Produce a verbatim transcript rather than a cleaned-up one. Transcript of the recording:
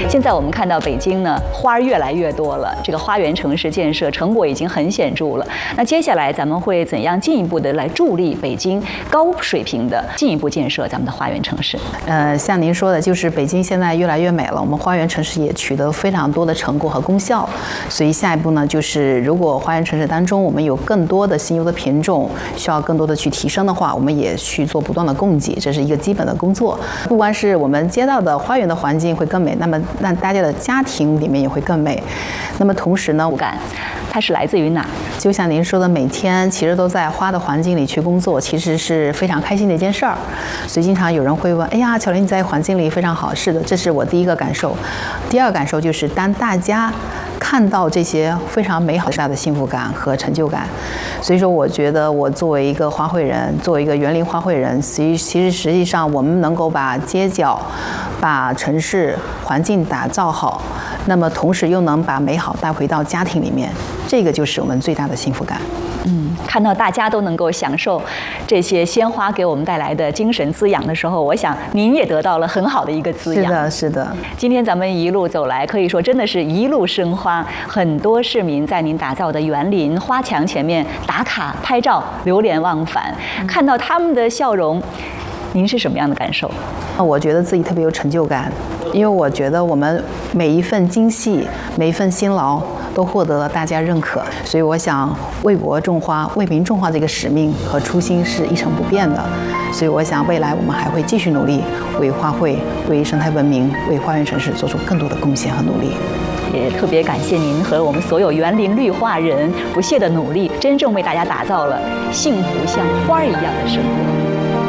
现在我们看到北京呢，花儿越来越多了，这个花园城市建设成果已经很显著了。那接下来咱们会怎样进一步的来助力北京高水平的进一步建设咱们的花园城市？ 呃，像您说的，就是北京现在越来越美了，我们花园城市也取得非常多的成果和功效。所以下一步呢，就是如果花园城市当中我们有更多的新优的品种，需要更多的去提升的话，我们也去做不断的供给，这是一个基本的工作。不光是我们街道的花园的环境会更美，那么让大家的家庭里面也会更美。那么同时呢，我感它是来自于哪？ 就像您说的，每天其实都在花的环境里去工作，其实是非常开心的一件事儿。所以经常有人会问：“哎呀，巧玲你在环境里非常好。”是的，这是我第一个感受。第二个感受就是当大家看到这些非常美好的幸福感和成就感。所以说，我觉得我作为一个花卉人，作为一个园林花卉人，其其实实际上我们能够把街角、把城市环境打造好，那么同时又能把美好带回到家庭里面，这个就是我们最大的幸福感。 嗯，看到大家都能够享受这些鲜花给我们带来的精神滋养的时候，我想您也得到了很好的一个滋养。 是的，是的。 今天咱们一路走来，可以说真的是一路生花，很多市民在您打造的园林花墙前面打卡拍照，流连忘返。看到他们的笑容，您是什么样的感受？ 我觉得自己特别有成就感，因为我觉得我们每一份精细，每一份辛劳都获得了大家认可，所以我想为国种花、为民种花这个使命和初心是一成不变的。所以我想未来我们还会继续努力，为花卉、为生态文明、为花园城市做出更多的贡献和努力。 也特别感谢您和我们所有园林绿化人不懈的努力，真正为大家打造了幸福像花儿一样的生活。